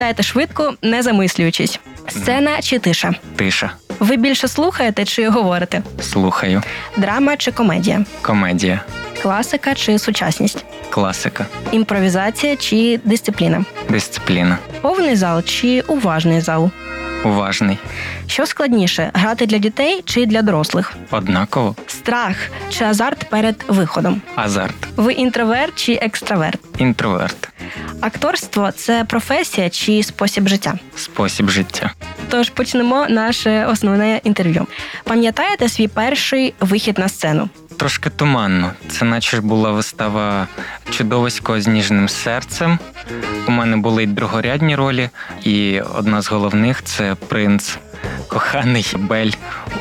Дайте швидко, не замислюючись. Сцена чи тиша? Тиша. Ви більше слухаєте чи говорите? Слухаю. Драма чи комедія? Комедія. Класика чи сучасність? Класика. Імпровізація чи дисципліна? Дисципліна. Повний зал чи уважний зал? Уважний. Що складніше, грати для дітей чи для дорослих? Однаково. Страх чи азарт перед виходом? Азарт. Ви інтроверт чи екстраверт? Інтроверт. Акторство – це професія чи спосіб життя? Спосіб життя. Тож почнемо наше основне інтерв'ю. Пам'ятаєте свій перший вихід на сцену? Трошки туманно. Це наче ж була вистава «Чудовисько з ніжним серцем». У мене були й другорядні ролі, і одна з головних – це принц, коханий Бель.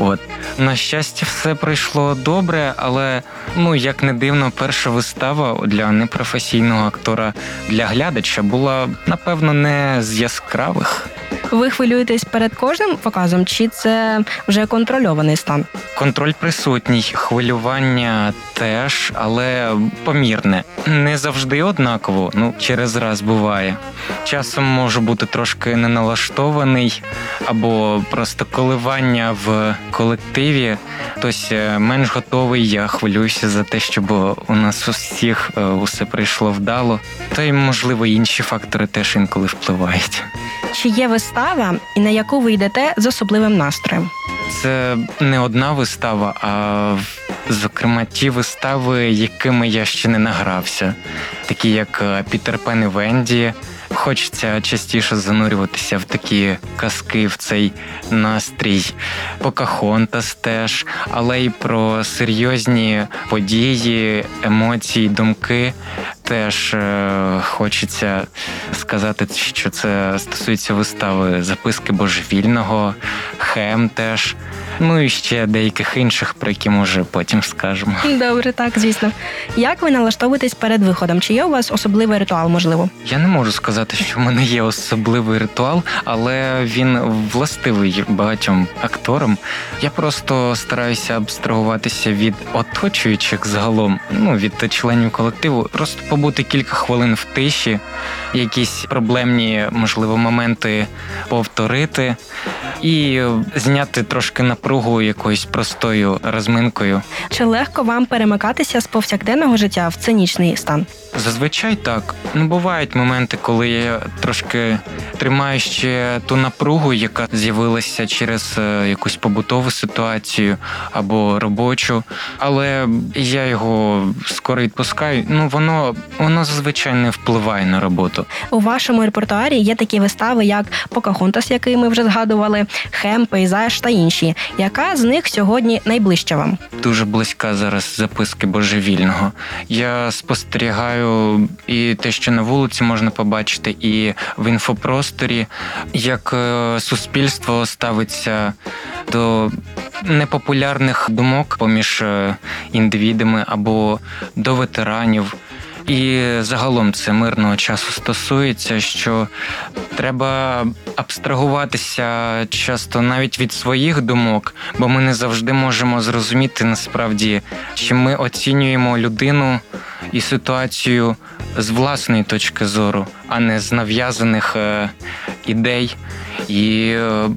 На щастя, все пройшло добре, але, як не дивно, перша вистава для непрофесійного актора, для глядача була, напевно, не з яскравих. Ви хвилюєтесь перед кожним показом, чи це вже контрольований стан? Контроль присутній, хвилювання теж, але помірне. Не завжди однаково, через раз буває. Часом можу бути трошки неналаштований, або просто коливання в колективі. Хтось менш готовий, я хвилююся за те, щоб у нас у всіх усе прийшло вдало. Та й, можливо, інші фактори теж інколи впливають. Чи є вистава, і на яку ви йдете з особливим настроєм? Це не одна вистава, а, зокрема, ті вистави, якими я ще не награвся. Такі як «Пітер Пен і Венді». Хочеться частіше занурюватися в такі казки, в цей настрій. «Покахонтас» теж, але й про серйозні події, емоції, думки. Теж хочеться сказати, що це стосується вистави «Записки божевільного», «Хем» теж. І ще деяких інших, про які, може, потім скажемо. Добре, так, звісно. Як ви налаштовуєтесь перед виходом? Чи є у вас особливий ритуал, можливо? Я не можу сказати, що в мене є особливий ритуал, але він властивий багатьом акторам. Я просто стараюся абстрагуватися від оточуючих загалом, від членів колективу. Просто побути кілька хвилин в тиші, якісь проблемні, можливо, моменти повторити і зняти трошки напругу якоюсь простою розминкою. Чи легко вам перемикатися з повсякденного життя в сценічний стан? Зазвичай так. Бувають моменти, коли я трошки тримаю ще ту напругу, яка з'явилася через якусь побутову ситуацію або робочу, але я його скоро відпускаю. Воно зазвичай не впливає на роботу. У вашому репертуарі є такі вистави, як «Покахонтас», який ми вже згадували, «Хем», «Пейзаж» та інші. Яка з них сьогодні найближча вам? Дуже близька зараз «Записки божевільного». Я спостерігаю і те, що на вулиці можна побачити, і в інфопросторі, як суспільство ставиться до непопулярних думок поміж індивідами або до ветеранів. І загалом це мирного часу стосується, що треба абстрагуватися часто навіть від своїх думок, бо ми не завжди можемо зрозуміти насправді, чи ми оцінюємо людину і ситуацію з власної точки зору, а не з нав'язаних ідей. І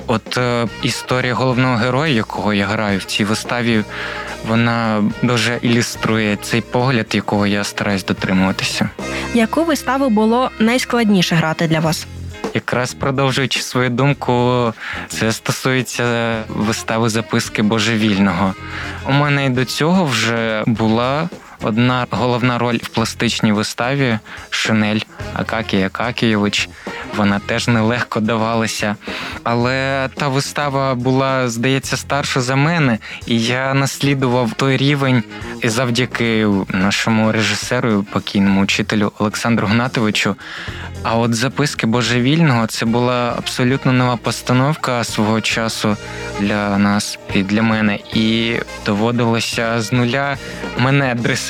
історія головного героя, якого я граю в цій виставі, вона дуже ілюструє цей погляд, якого я стараюсь дотримуватися. Яку виставу було найскладніше грати для вас? Якраз продовжуючи свою думку, це стосується вистави «Записки божевільного». У мене і до цього вже була одна головна роль в пластичній виставі «Шинель» Акакій Акакійович. Вона теж нелегко давалася. Але та вистава була, здається, старша за мене, і я наслідував той рівень і завдяки нашому режисеру, покійному учителю Олександру Гнатовичу. А от «Записки божевільного» – це була абсолютно нова постановка свого часу для нас і для мене. І доводилося з нуля мене дресирувати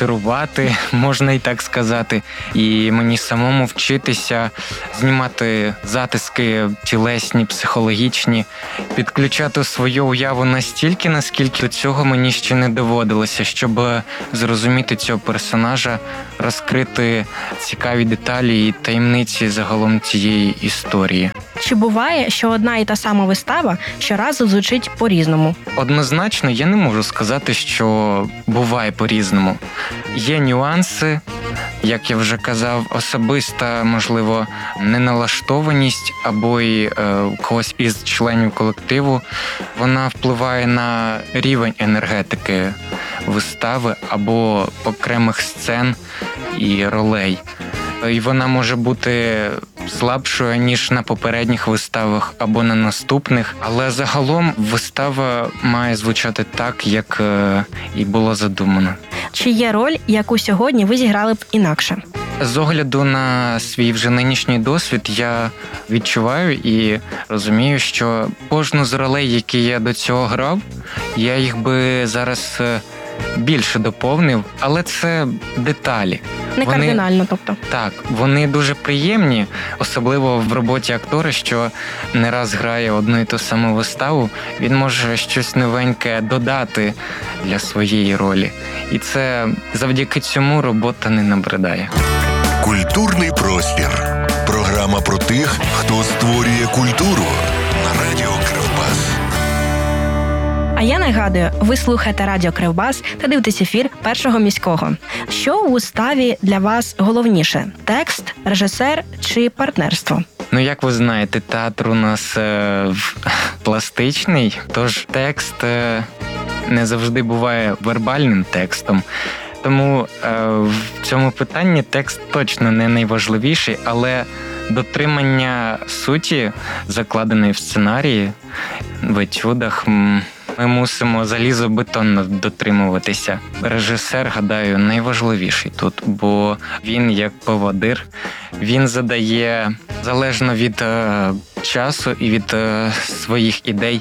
режисерувати, можна і так сказати, і мені самому вчитися знімати затиски тілесні, психологічні, підключати свою уяву настільки, наскільки до цього мені ще не доводилося, щоб зрозуміти цього персонажа, розкрити цікаві деталі і таємниці загалом цієї історії. Чи буває, що одна і та сама вистава щоразу звучить по-різному? Однозначно, я не можу сказати, що буває по-різному. Є нюанси, як я вже казав, особиста, можливо, неналаштованість або й когось із членів колективу. Вона впливає на рівень енергетики вистави або окремих сцен і ролей. І вона може бути слабшою, ніж на попередніх виставах або на наступних. Але загалом вистава має звучати так, як і було задумано. Чи є роль, яку сьогодні ви зіграли б інакше? З огляду на свій вже нинішній досвід я відчуваю і розумію, що кожну з ролей, які я до цього грав, я їх би зараз більше доповнив, але це деталі. Не кардинально, тобто. Так, вони дуже приємні, особливо в роботі актора, що не раз грає одну і ту саму виставу, він може щось новеньке додати для своєї ролі. І це завдяки цьому робота не набридає. Культурний простір. Програма про тих, хто створює культуру на Радіо Кривбас. А я нагадую, ви слухаєте Радіо Кривбас та дивитесь ефір Першого міського. Що у виставі для вас головніше – текст, режисер чи партнерство? Ну, як ви знаєте, театр у нас пластичний, тож текст не завжди буває вербальним текстом. Тому в цьому питанні текст точно не найважливіший, але дотримання суті, закладеної в сценарії, в етюдах, ми мусимо залізобетонно дотримуватися. Режисер, гадаю, найважливіший тут, бо він як поводир, він задає, залежно від часу і від своїх ідей,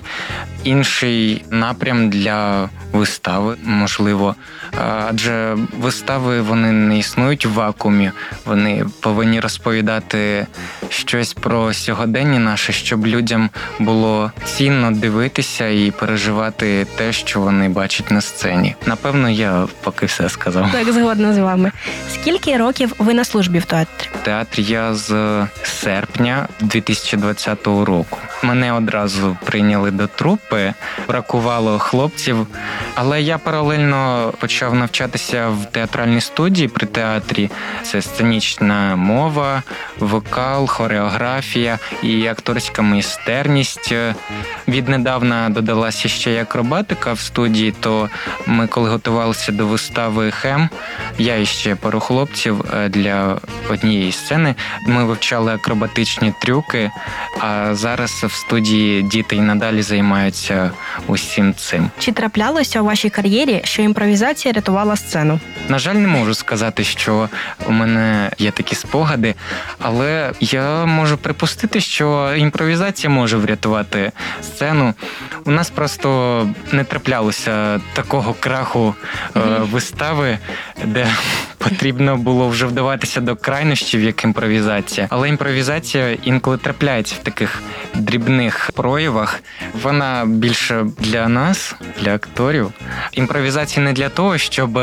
інший напрям для вистави, можливо. Адже вистави, вони не існують в вакуумі, вони повинні розповідати щось про сьогодення наше, щоб людям було цінно дивитися і переживати те, що вони бачать на сцені. Напевно, я поки все сказав. Так, згодна з вами. Скільки років ви на службі в театрі? В театрі я з серпня 2020 року. Мене одразу прийняли до трупи, бракувало хлопців, але я паралельно почав навчатися в театральній студії при театрі. Це сценічна мова, вокал, хореографія і акторська майстерність. Віднедавна додалася ще й акробатика в студії, то ми, коли готувалися до вистави «Хем», я і ще пару хлопців для однієї сцени, ми вивчали акробатичні трюки, а зараз в студії діти й надалі займаються усім цим. Чи траплялося у вашій кар'єрі, що імпровізація рятувала сцену? На жаль, не можу сказати, що у мене є такі спогади, але я можу припустити, що імпровізація може врятувати сцену. У нас просто не траплялося такого краху вистави, де потрібно було вже вдаватися до крайнощів, як імпровізація. Але імпровізація інколи трапляється в таких дрібних проявах. Вона більше для нас, для акторів. Імпровізація не для того, щоб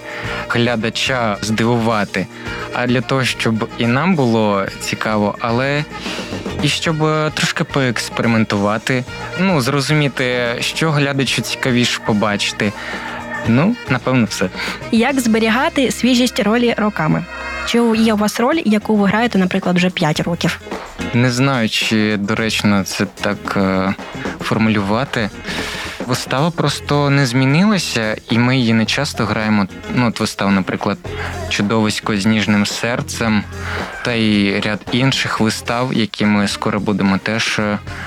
глядача здивувати, а для того, щоб і нам було цікаво, але і щоб трошки поекспериментувати, зрозуміти, що глядачу цікавіше побачити. Напевно, все. Як зберігати свіжість ролі роками? Чи є у вас роль, яку ви граєте, наприклад, вже 5 років? Не знаю, чи доречно це так формулювати. Вистава просто не змінилася, і ми її не часто граємо. От вистава, наприклад, «Чудовисько з ніжним серцем» та й ряд інших вистав, які ми скоро будемо теж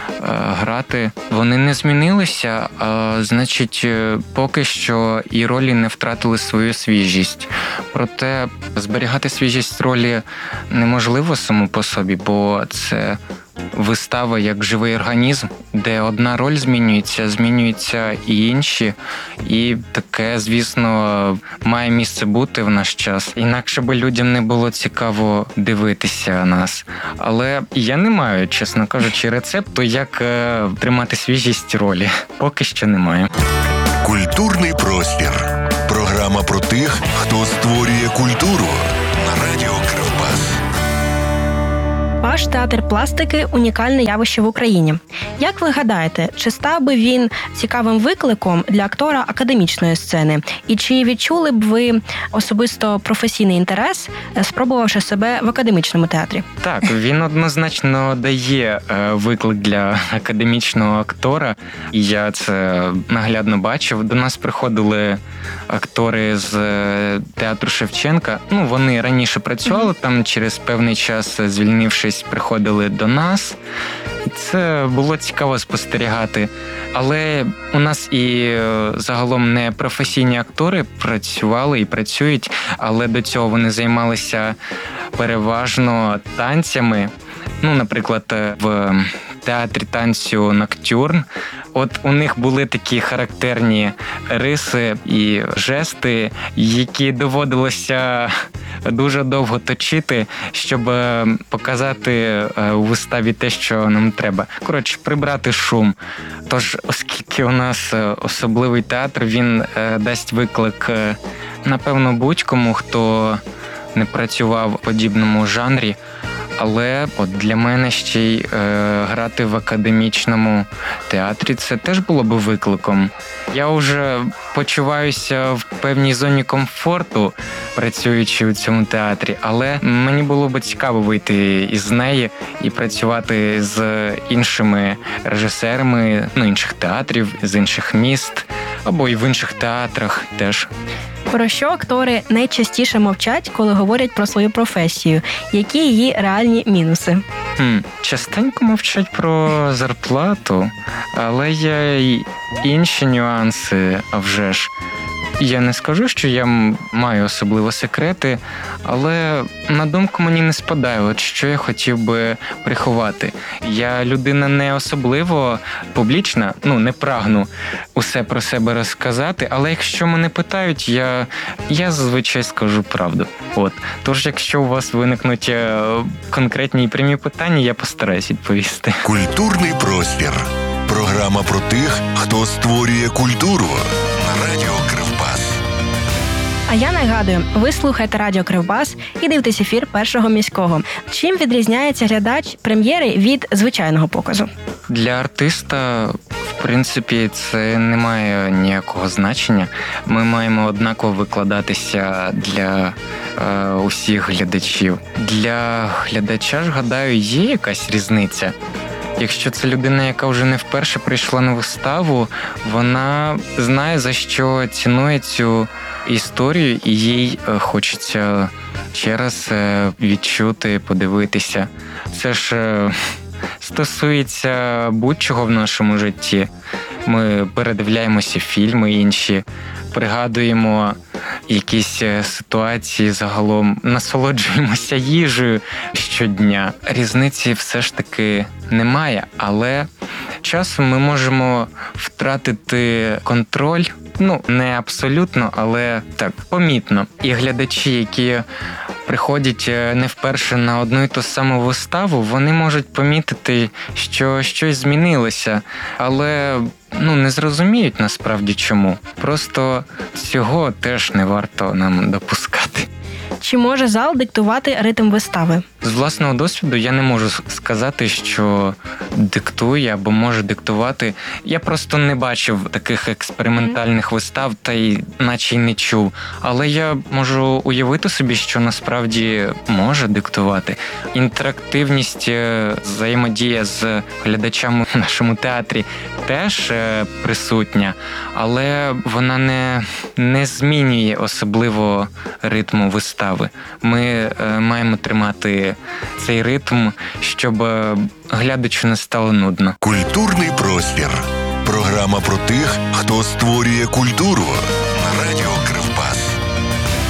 грати. Вони не змінилися, значить, поки що і ролі не втратили свою свіжість. Проте зберігати свіжість ролі неможливо само по собі, бо це вистава як живий організм, де одна роль змінюються і інші. І таке, звісно, має місце бути в наш час. Інакше би людям не було цікаво дивитися нас. Але я не маю, чесно кажучи, рецепту, як тримати свіжість ролі. Поки що немає. Культурний простір. Програма про тих, хто створює культуру на радіо Кривбас. Ваш театр пластики – унікальне явище в Україні. Як ви гадаєте, чи став би він цікавим викликом для актора академічної сцени? І чи відчули б ви особисто професійний інтерес, спробувавши себе в академічному театрі? Так, він однозначно дає виклик для академічного актора. І я це наглядно бачив. До нас приходили актори з театру Шевченка. Вони раніше працювали там, через певний час, звільнившись, приходили до нас. І це було цікаво спостерігати. Але у нас і загалом не професійні актори працювали і працюють, але до цього вони займалися переважно танцями. Наприклад, в театрі танцю «Ноктюрн». От у них були такі характерні риси і жести, які доводилося дуже довго точити, щоб показати у виставі те, що нам треба. Коротше, прибрати шум. Тож, оскільки у нас особливий театр, він дасть виклик, напевно, будь-кому, хто не працював у подібному жанрі. Але от для мене ще й грати в академічному театрі – це теж було б викликом. Я вже почуваюся в певній зоні комфорту, працюючи у цьому театрі, але мені було б цікаво вийти із неї і працювати з іншими режисерами, інших театрів, з інших міст, або й в інших театрах теж. Про що актори найчастіше мовчать, коли говорять про свою професію? Які її реальні мінуси? Частенько мовчать про зарплату, але є й інші нюанси, а вже ж. Я не скажу, що я маю особливо секрети, але на думку мені не спадає, от що я хотів би приховати. Я людина не особливо публічна, не прагну усе про себе розказати, але якщо мене питають, я зазвичай скажу правду. Тож, якщо у вас виникнуть конкретні і прямі питання, я постараюсь відповісти. Культурний простір. Програма про тих, хто створює культуру на радіо Кривбас. А я нагадую, ви слухаєте радіо Кривбас і дивитесь ефір Першого міського. Чим відрізняється глядач прем'єри від звичайного показу? Для артиста, в принципі, це не має ніякого значення. Ми маємо однаково викладатися для усіх глядачів. Для глядача ж, гадаю, є якась різниця. Якщо це людина, яка вже не вперше прийшла на виставу, вона знає, за що цінує цю історію, і їй хочеться ще раз відчути, подивитися. Це ж стосується будь-чого в нашому житті. Ми передивляємося фільми інші, пригадуємо якісь ситуації загалом, насолоджуємося їжею щодня. Різниці все ж таки немає, але часом ми можемо втратити контроль, не абсолютно, але так, помітно. І глядачі, які приходять не вперше на одну і ту саму виставу, вони можуть помітити, що щось змінилося, але не зрозуміють насправді чому. Просто цього теж не варто нам допускати. Чи може зал диктувати ритм вистави? З власного досвіду я не можу сказати, що диктує або може диктувати. Я просто не бачив таких експериментальних вистав та й наче й не чув. Але я можу уявити собі, що насправді може диктувати. Інтерактивність, взаємодія з глядачами в нашому театрі теж присутня, але вона не змінює особливо ритму вистави. Ми маємо тримати цей ритм, щоб глядачу не стало нудно. Культурний простір. Програма про тих, хто створює культуру на радіо Кривбас.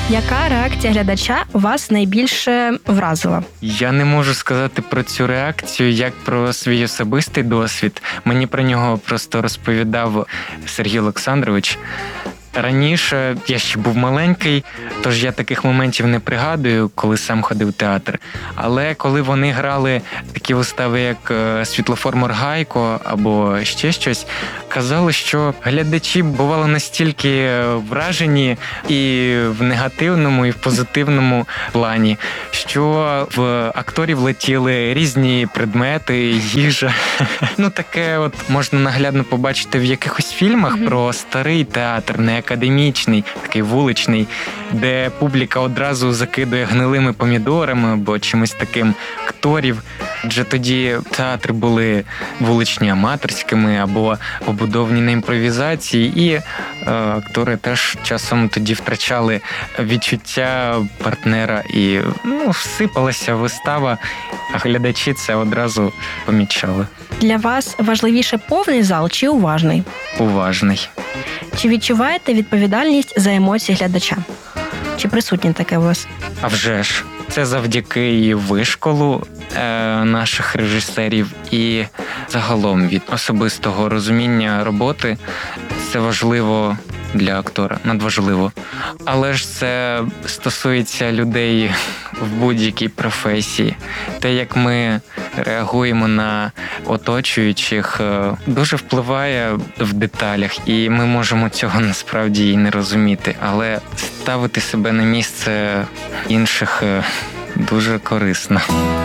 Яка реакція глядача вас найбільше вразила? Я не можу сказати про цю реакцію як про свій особистий досвід. Мені про нього просто розповідав Сергій Олександрович. Раніше я ще був маленький, тож я таких моментів не пригадую, коли сам ходив в театр. Але коли вони грали такі вистави, як «Світлофор Моргайко» або ще щось, казали, що глядачі бували настільки вражені і в негативному, і в позитивному плані, що в акторів летіли різні предмети, їжа. Таке от можна наглядно побачити в якихось фільмах про старий театр, не академічний, такий вуличний, де публіка одразу закидує гнилими помідорами або чимось таким акторів. Адже тоді театри були вуличні аматорськими або побудовані на імпровізації, і актори теж часом тоді втрачали відчуття партнера і всипалася вистава, а глядачі це одразу помічали. Для вас важливіше повний зал чи уважний? Уважний. Чи відчуваєте відповідальність за емоції глядача? Чи присутнє таке у вас? А вже ж. Це завдяки і вишколу наших режисерів, і загалом від особистого розуміння роботи. Це важливо для актора, надважливо. Але ж це стосується людей в будь-якій професії. Те, як ми реагуємо на оточуючих, дуже впливає в деталях, і ми можемо цього насправді і не розуміти. Але ставити себе на місце інших дуже корисно.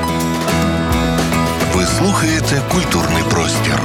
Ви слухаєте «Культурний простір».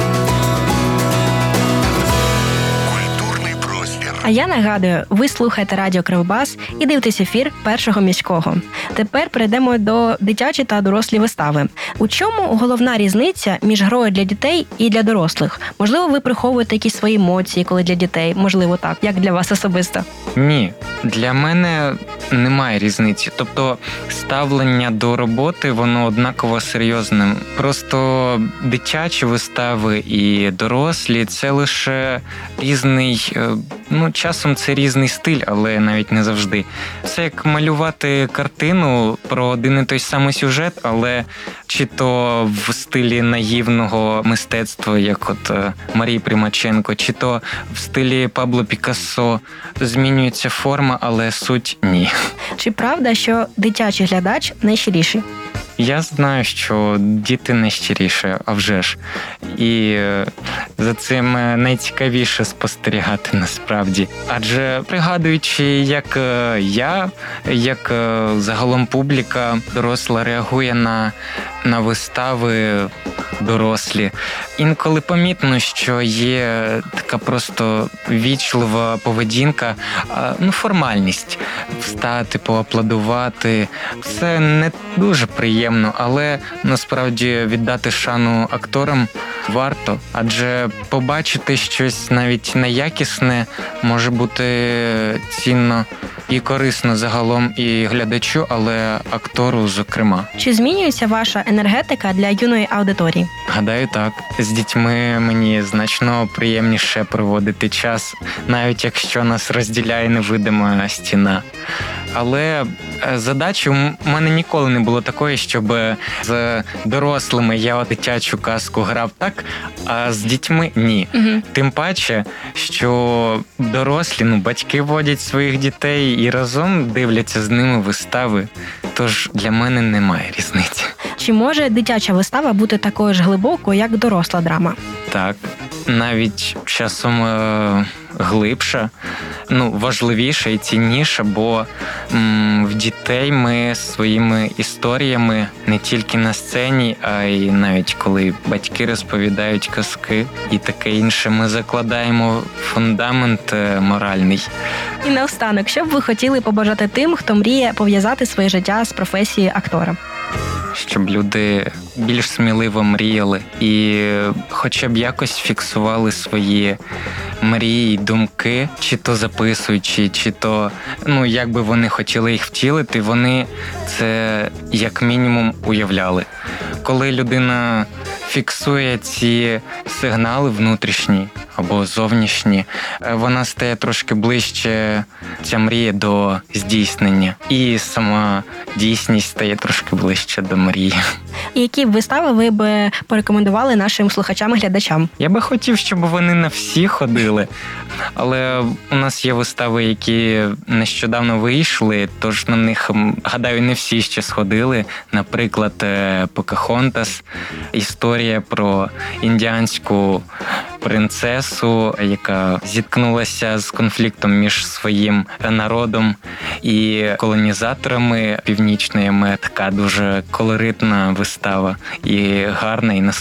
А я нагадую, ви слухаєте Радіо Кривбас і дивитесь ефір Першого міського. Тепер перейдемо до дитячі та дорослі вистави. У чому головна різниця між грою для дітей і для дорослих? Можливо, ви приховуєте якісь свої емоції, коли для дітей? Можливо, так. Як для вас особисто? Ні. Для мене немає різниці. Тобто ставлення до роботи, воно однаково серйозне. Просто дитячі вистави і дорослі – це лише різний, часом це різний стиль, але навіть не завжди. Це як малювати картину про один і той самий сюжет, але чи то в стилі наївного мистецтва, як от Марії Примаченко, чи то в стилі Пабло Пікассо. Змінюється форма, але суть – ні. Чи правда, що дитячий глядач найщиріший? Я знаю, що діти найщиріші, а вже ж. І за цим найцікавіше спостерігати насправді. Адже пригадуючи, як я, як загалом публіка доросла реагує на вистави дорослі, інколи помітно, що є така просто ввічлива поведінка, формальність. Встати, поаплодувати. Це не дуже приємно, але насправді віддати шану акторам варто. Адже побачити щось навіть неякісне може бути цінно і корисно загалом і глядачу, але актору зокрема. Чи змінюється ваша енергетика для юної аудиторії? Гадаю, так. З дітьми мені значно приємніше проводити час, навіть якщо нас розділяє невидима стіна. Але задачі у мене ніколи не було такої, щоб з дорослими я дитячу казку грав так, а з дітьми – ні. Угу. Тим паче, що дорослі, батьки водять своїх дітей і разом дивляться з ними вистави. Тож для мене немає різниці. Чи може дитяча вистава бути такою ж глибокою, як доросла драма? Так, навіть часом глибша, важливіша і цінніша, бо в дітей ми своїми історіями не тільки на сцені, а й навіть коли батьки розповідають казки і таке інше, ми закладаємо фундамент моральний. І наостанок, що б ви хотіли побажати тим, хто мріє пов'язати своє життя з професією актора? Щоб люди більш сміливо мріяли і хоча б якось фіксували свої мрії, думки, чи то записуючи, чи то, як би вони хотіли їх втілити, вони це як мінімум уявляли. Коли людина фіксує ці сигнали внутрішні або зовнішні, вона стає трошки ближче, ця мрія, до здійснення. І сама дійсність стає трошки ближче до мрії. І які б вистави ви б порекомендували нашим слухачам і глядачам? Я би хотів, щоб вони на всі ходили, але у нас є вистави, які нещодавно вийшли, тож на них, гадаю, не всі ще сходили. Наприклад, «Покахонтас», історія про індіанську принцесу, яка зіткнулася з конфліктом між своїм народом і колонізаторами Північної Америки. Така дуже колоритна вистава і гарна, і насичена.